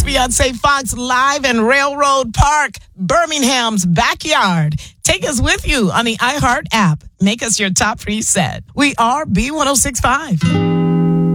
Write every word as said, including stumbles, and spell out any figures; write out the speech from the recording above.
Beyonce Fox live in Railroad Park, Birmingham's backyard. Take us with you on the iHeart app. Make us your top preset. We are B one oh six point five.